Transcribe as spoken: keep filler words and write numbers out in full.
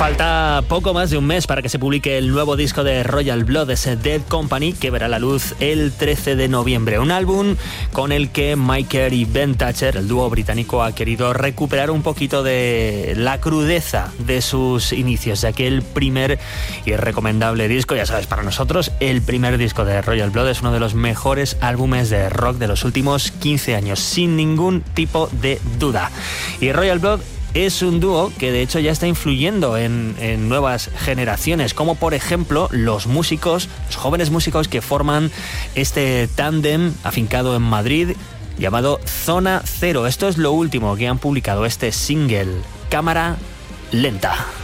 Falta poco más de un mes para que se publique el nuevo disco de Royal Blood, ese Dead Company, que verá la luz el trece de noviembre. Un álbum con el que Mike Kerr y Ben Thatcher, el dúo británico, ha querido recuperar un poquito de la crudeza de sus inicios, de aquel primer y recomendable disco. Ya sabes, para nosotros el primer disco de Royal Blood es uno de los mejores álbumes de rock de los últimos quince años, sin ningún tipo de duda. Y Royal Blood es un dúo que de hecho ya está influyendo en, en nuevas generaciones, como por ejemplo los músicos, los jóvenes músicos que forman este tándem afincado en Madrid llamado Zona Cero. Esto es lo último que han publicado, este single, Cámara Lenta.